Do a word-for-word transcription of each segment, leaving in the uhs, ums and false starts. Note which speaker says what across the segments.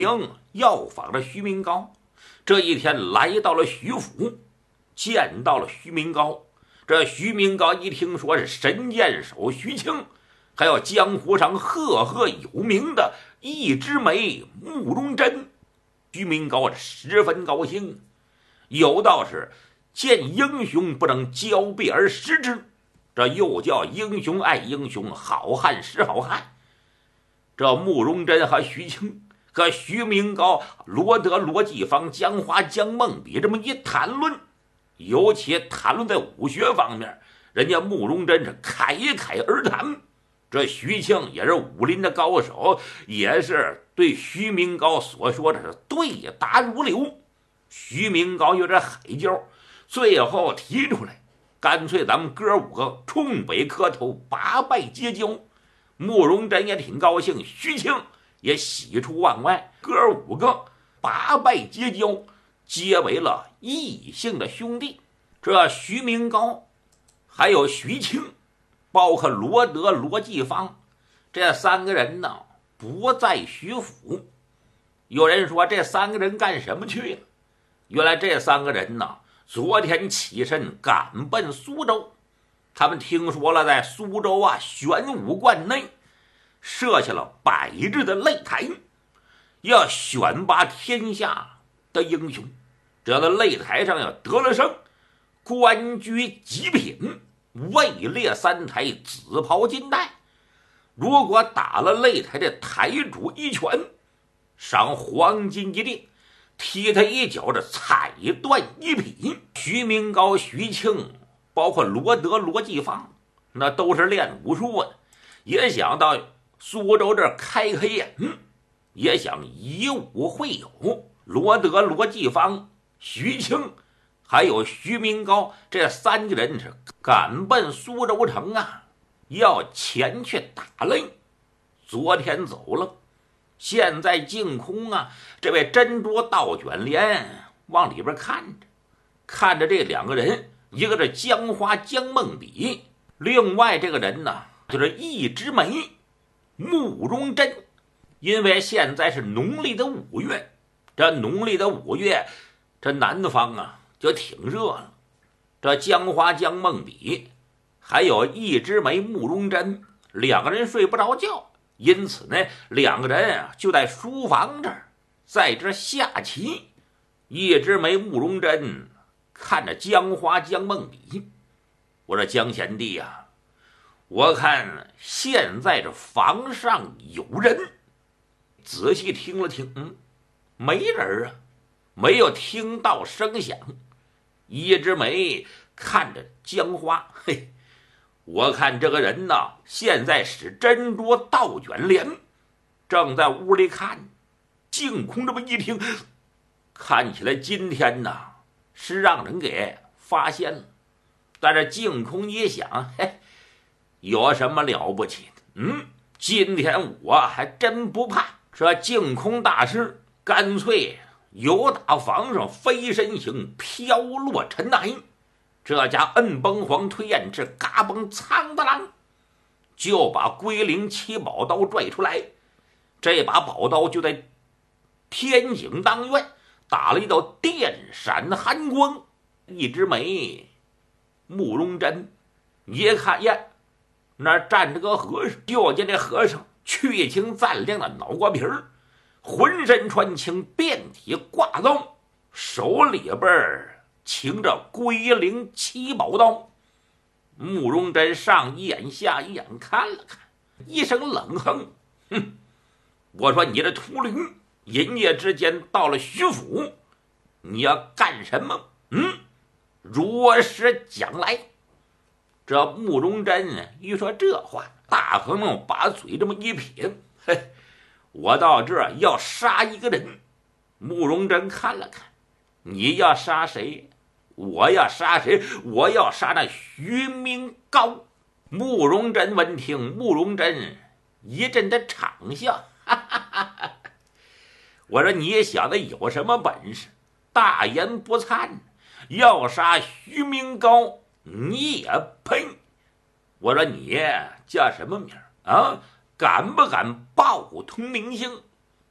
Speaker 1: 营要访着徐明高。这一天来到了徐府，见到了徐明高。这徐明高一听说是神箭手徐庆，还有江湖上赫赫有名的一枝梅慕容珍，徐明高十分高兴。有道是见英雄不能交臂而食之，这又叫英雄爱英雄，好汉识好汉。这慕容珍和徐庆和徐明高、罗德、罗继芳、江华、江梦比这么一谈论，尤其谈论在武学方面，人家慕容珍是侃侃而谈。这徐庆也是武林的高手，也是对徐明高所说的是对答如流。徐明高有点海椒，最后提出来，干脆咱们哥五个冲北磕头，八拜结交。慕容珍也挺高兴，徐庆也喜出望外，哥五个八拜结交，结为了异姓的兄弟。这徐明高还有徐庆，包括罗德、罗继芳，这三个人呢不在徐府。有人说这三个人干什么去了？原来这三个人呢昨天起身赶奔苏州。他们听说了在苏州啊玄武观内设下了百日的擂台，要选拔天下的英雄。只要在擂台上要得了胜，官居极品，位列三台，紫袍金带。如果打了擂台的台主一拳，赏黄金一锭，踢他一脚，这踩断一匹。徐明高、徐庆，包括罗德、罗继芳，那都是练武术的，也想到苏州这儿开开眼，也想以武会友。罗德、罗继芳、徐庆还有徐明高这三个人是赶奔苏州城啊，要前去打擂。昨天走了，现在净空啊，这位珍珠倒卷帘往里边看着，看着这两个人，一个是江花江梦比，另外这个人呢就是一枝梅慕容珍。因为现在是农历的五月，这农历的五月，这南方啊就挺热了。这江花江梦比还有一枝梅慕容珍两个人睡不着觉，因此呢两个人啊就在书房这儿在这下棋。一枝梅慕容珍看着江花江梦比，我说江贤弟啊，我看现在这房上有人。仔细听了听，嗯，没人啊，没有听到声响。一枝梅看着江花，嘿，我看这个人呢，现在使珍珠倒卷帘，正在屋里看。净空这么一听，看起来今天呢是让人给发现了。但是净空一想，嘿，有什么了不起的？嗯，今天我还真不怕。这净空大师干脆由打房上飞身行，飘落尘埃。这家摁崩黄推燕翅，嘎嘣苍的啷，就把龟灵七宝刀拽出来。这把宝刀就在天井当院打了一道电闪寒光。一枝梅慕容珍一看呀，那站着个和尚，就见这和尚去青锃亮的脑瓜皮儿，浑身穿青，遍体挂刀，手里边擎着龟灵七宝刀。慕容珍上一眼下一眼看了看，一声冷哼，哼，我说你这秃驴，一夜之间到了徐府，你要干什么？嗯，如实讲来。这慕容珍一说这话，大和尚把嘴这么一撇，嘿，我到这儿要杀一个人。慕容珍看了看，你要杀谁？我要杀谁？我要杀那徐明高。慕容珍闻听，慕容珍一阵的长笑，哈哈哈哈。我说你小子有什么本事？大言不惭，要杀徐明高，你也配？我说你叫什么名啊？敢不敢报通名姓？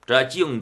Speaker 1: 这靖